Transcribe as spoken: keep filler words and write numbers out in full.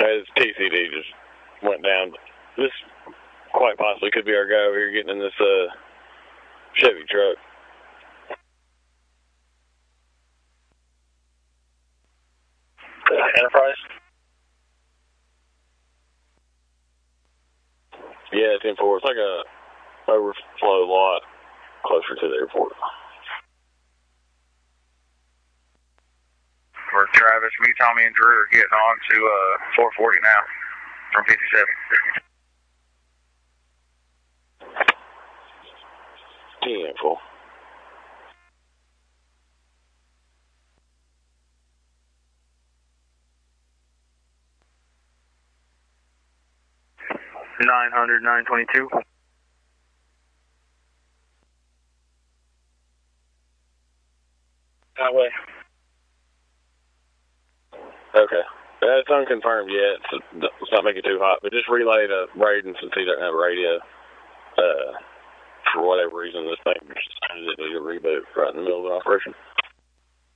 His T C D just went down. This quite possibly could be our guy over here getting in this uh, Chevy truck. Enterprise? Yeah, ten four. It's like a overflow lot closer to the airport. For Travis, me, Tommy, and Drew are getting on to uh, four forty now from fifty-seven. ten four. nine hundred, nine twenty-two. Highway. Okay. That's unconfirmed yet, so let's not make it too hot, but just relay to Braden since he doesn't have a radio. Uh, for whatever reason, this thing decided it needed a reboot right in the middle of the operation.